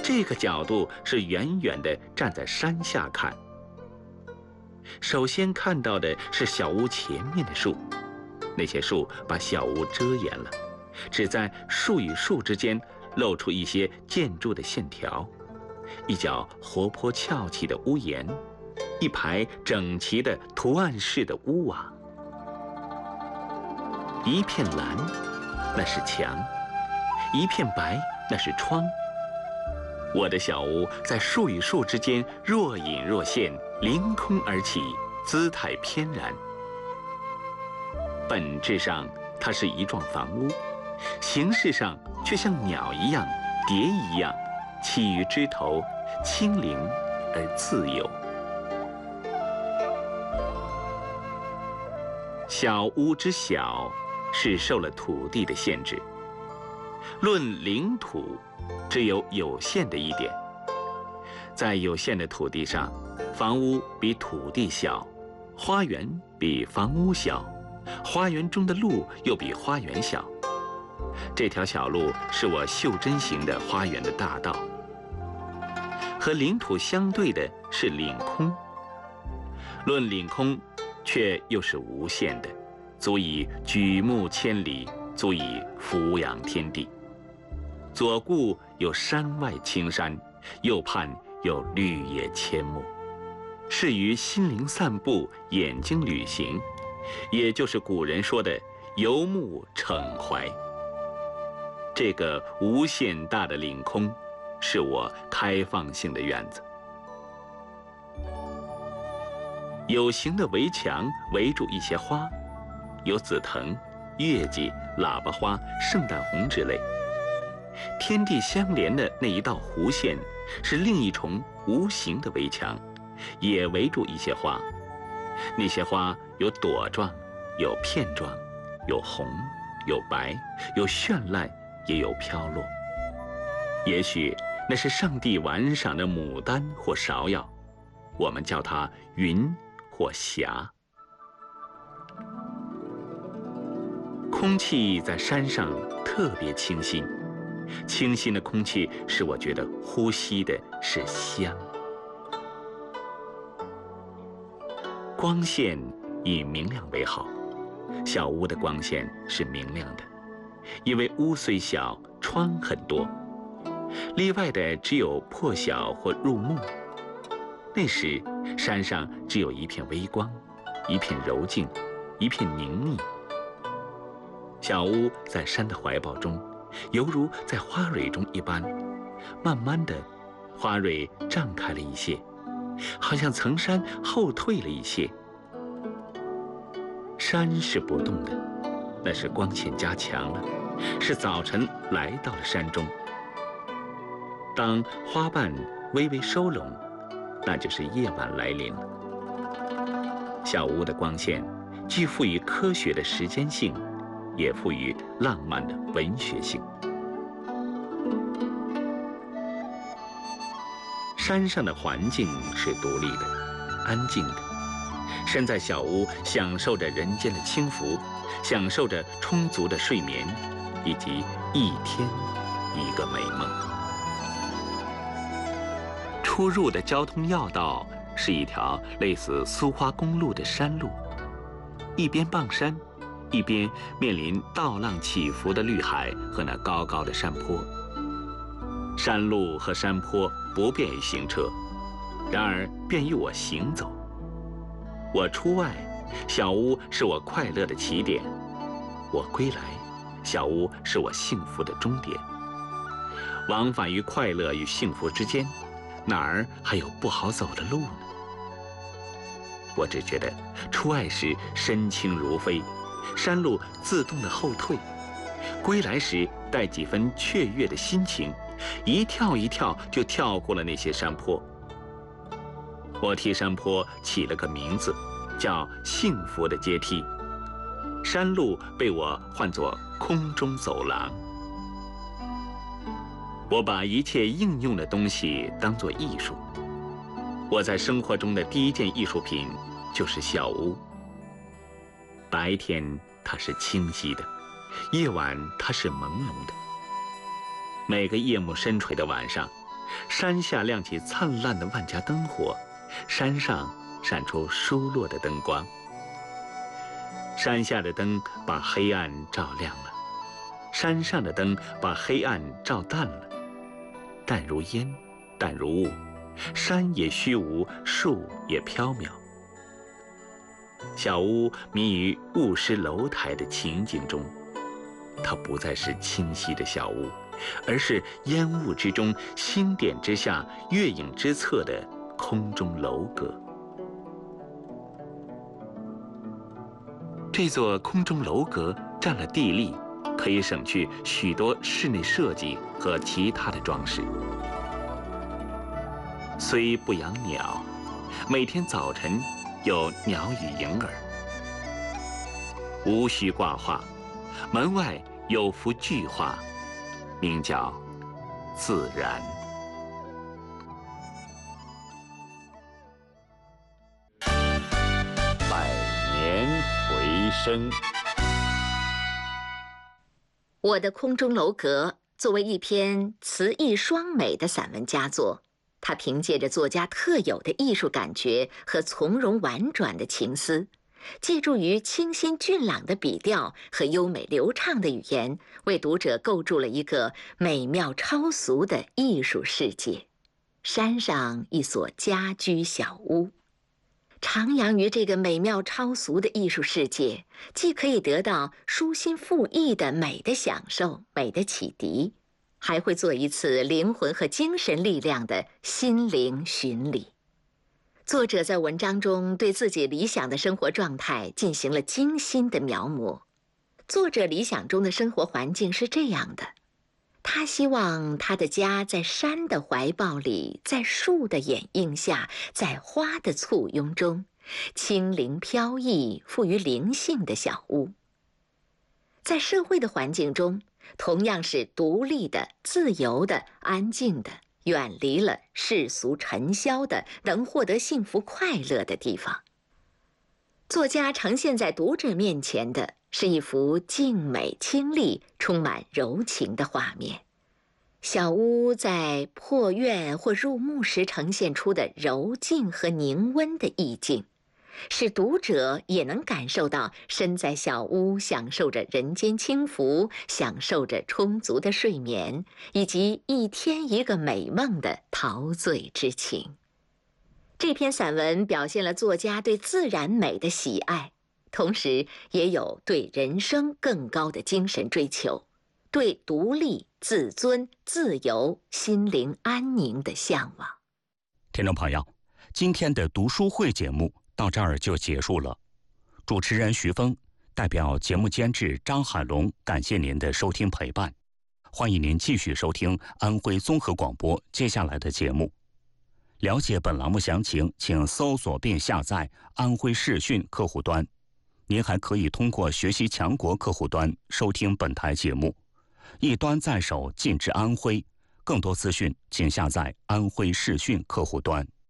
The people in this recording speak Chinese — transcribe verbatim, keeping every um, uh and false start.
这个角度是远远地站在山下看。首先看到的是小屋前面的树，那些树把小屋遮掩了，只在树与树之间露出一些建筑的线条，一角活泼翘起的屋檐，一排整齐的图案式的屋瓦。一片蓝，那是墙；一片白，那是窗。我的小屋在树与树之间若隐若现，凌空而起，姿态翩然。本质上，它是一幢房屋，形式上却像鸟一样、蝶一样，栖于枝头，轻灵而自由。小屋之小，是受了土地的限制。论领土，只有有限的一点。在有限的土地上，房屋比土地小，花园比房屋小，花园中的路又比花园小。这条小路是我袖珍型的花园的大道。和领土相对的是领空。论领空，却又是无限的，足以举目千里，足以俯仰天地。左顾有山外青山，右畔有绿野阡陌，适于心灵散步，眼睛旅行，也就是古人说的游目骋怀。这个无限大的领空，是我开放性的院子。有形的围墙围住一些花，有紫藤、月季、喇叭花、圣诞红之类。天地相连的那一道弧线，是另一重无形的围墙，也围住一些花。那些花有朵状，有片状，有红，有白，有绚烂，也有飘落。也许那是上帝玩赏的牡丹或芍药，我们叫它云或霞。空气在山上特别清新，清新的空气使我觉得呼吸的是香。光线以明亮为好，小屋的光线是明亮的，因为屋虽小，窗很多。例外的只有破晓或入暮，那时山上只有一片微光，一片柔静，一片宁谧。小屋在山的怀抱中，犹如在花蕊中一般，慢慢的，花蕊绽开了一些，好像层山后退了一些。山是不动的，那是光线加强了，是早晨来到了山中。当花瓣微微收拢，那就是夜晚来临了。小屋的光线既赋予科学的时间性，也赋予浪漫的文学性。山上的环境是独立的、安静的，身在小屋，享受着人间的轻浮，享受着充足的睡眠，以及一天一个美梦。出入的交通要道是一条类似苏花公路的山路，一边傍山，一边面临倒浪起伏的绿海和那高高的山坡。山路和山坡不便于行车，然而便于我行走。我出外，小屋是我快乐的起点；我归来，小屋是我幸福的终点。往返于快乐与幸福之间，哪儿还有不好走的路呢？我只觉得出外时身轻如飞，山路自动的后退；归来时带几分雀跃的心情，一跳一跳就跳过了那些山坡。我替山坡起了个名字，叫幸福的阶梯。山路被我唤作空中走廊。我把一切应用的东西当作艺术。我在生活中的第一件艺术品就是小屋。白天它是清晰的，夜晚它是朦胧的。每个夜幕深垂的晚上， 山下亮起灿烂的万家灯火，山上闪出疏落的灯光。山下的灯把黑暗照亮了，山上的灯把黑暗照淡了。淡如烟，淡如雾，山也虚无，树也缥缈。小屋迷于雾失楼台的情景中，它不再是清晰的小屋，而是烟雾之中、星点之下、月影之侧的空中楼阁。这座空中楼阁占了地利，可以省去许多室内设计和其他的装饰。虽不养鸟，每天早晨有鸟语盈耳。无需挂画，门外有幅巨画，名叫《自然》。 百年回声。 我的空中楼阁作为一篇词意双美的散文佳作，它凭借着作家特有的艺术感觉和从容婉转的情思，借助于清新俊朗的笔调和优美流畅的语言，为读者构筑了一个美妙超俗的艺术世界。山上一所家居小屋，徜徉于这个美妙超俗的艺术世界，既可以得到舒心赋意的美的享受、美的启迪，还会做一次灵魂和精神力量的心灵巡礼。作者在文章中对自己理想的生活状态进行了精心的描摹。作者理想中的生活环境是这样的：他希望他的家在山的怀抱里，在树的掩映下，在花的簇拥中，轻灵飘逸、富于灵性的小屋。在社会的环境中，同样是独立的、自由的、安静的，远离了世俗尘嚣的，能获得幸福快乐的地方。作家呈现在读者面前的是一幅静美清丽、充满柔情的画面。小屋在破院或入暮时呈现出的柔静和凝温的意境，使读者也能感受到身在小屋享受着人间清福，享受着充足的睡眠，以及一天一个美梦的陶醉之情。这篇散文表现了作家对自然美的喜爱，同时也有对人生更高的精神追求，对独立、自尊、自由、心灵安宁的向往。 听众朋友，今天的读书会节目到这儿就结束了。主持人徐峰代表节目监制张海龙，感谢您的收听陪伴。欢迎您继续收听安徽综合广播接下来的节目。了解本栏目详情，请搜索并下载安徽视讯客户端。您还可以通过学习强国客户端收听本台节目。一端在手，尽知安徽。更多资讯，请下载安徽视讯客户端。